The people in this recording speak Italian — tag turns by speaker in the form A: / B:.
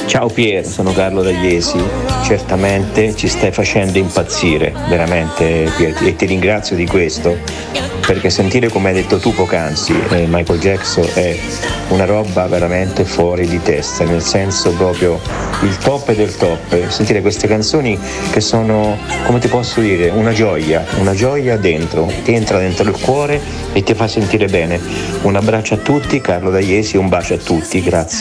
A: Ciao Pier, sono Carlo Dagliesi, certamente ci stai facendo impazzire, veramente Pier, e ti ringrazio di questo, perché sentire come hai detto tu poc'anzi, Michael Jackson è una roba veramente fuori di testa, nel senso proprio il top del top, sentire queste canzoni che sono, come ti posso dire, una gioia dentro, ti entra dentro il cuore e ti fa sentire bene. Un abbraccio a tutti, Carlo Dagliesi, un bacio a tutti, grazie.